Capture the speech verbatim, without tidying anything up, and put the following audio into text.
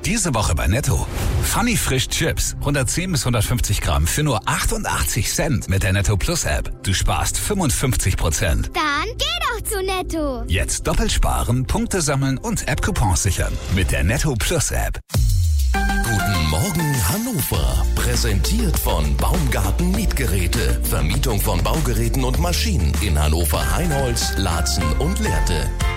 Diese Woche bei Netto. Funny Frisch Chips. hundertzehn bis hundertfünfzig Gramm für nur achtundachtzig Cent mit der Netto Plus App. Du sparst fünfundfünfzig Prozent. Dann geh doch zu Netto. Jetzt doppelt sparen, Punkte sammeln und App-Coupons sichern. Mit der Netto Plus App. Guten Morgen Hannover. Präsentiert von Baumgarten Mietgeräte. Vermietung von Baugeräten und Maschinen in Hannover, Heinholz, Laatzen und Lehrte.